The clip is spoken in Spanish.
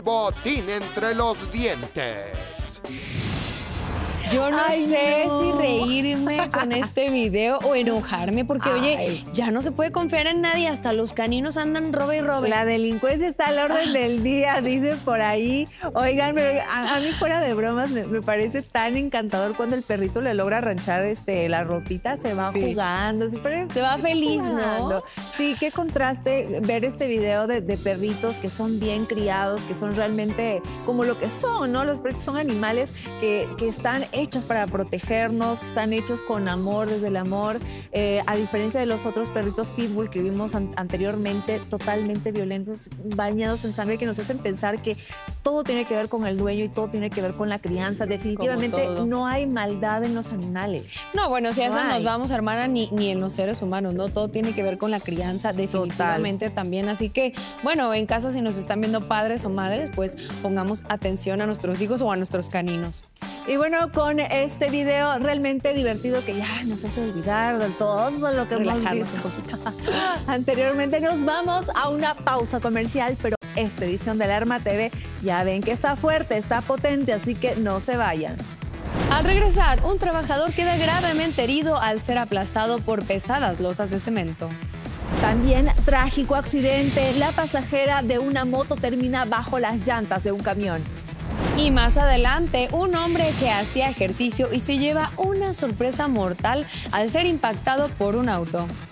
Botín entre los dientes. Yo no sé si reírme con este video o enojarme, porque, oye, ya no se puede confiar en nadie, hasta los caninos andan robe y robe. La delincuencia está al orden del día, dicen por ahí. Oigan, pero a mí fuera de bromas me parece tan encantador cuando el perrito le logra arranchar la ropita, se va jugando. Se va feliz, jugando, ¿no? Sí, qué contraste ver este video de perritos que son bien criados, que son realmente como lo que son, ¿no? Los perritos son animales que están hechos para protegernos, que están hechos con amor, desde el amor, a diferencia de los otros perritos pitbull que vimos anteriormente, totalmente violentos, bañados en sangre, que nos hacen pensar que todo tiene que ver con el dueño y todo tiene que ver con la crianza. Definitivamente no hay maldad en los animales. No, bueno, si a eso nos vamos, hermana, ni en los seres humanos, ¿no? Todo tiene que ver con la crianza, definitivamente también. Así que, bueno, en casa, si nos están viendo padres o madres, pues pongamos atención a nuestros hijos o a nuestros caninos. Y bueno, con este video realmente divertido que ya nos hace olvidar de todo lo que hemos visto un poquito anteriormente, nos vamos a una pausa comercial, pero esta edición de Alerma TV ya ven que está fuerte, está potente, así que no se vayan. Al regresar, un trabajador queda gravemente herido al ser aplastado por pesadas losas de cemento. También trágico accidente, la pasajera de una moto termina bajo las llantas de un camión. Y más adelante, un hombre que hacía ejercicio y se lleva una sorpresa mortal al ser impactado por un auto.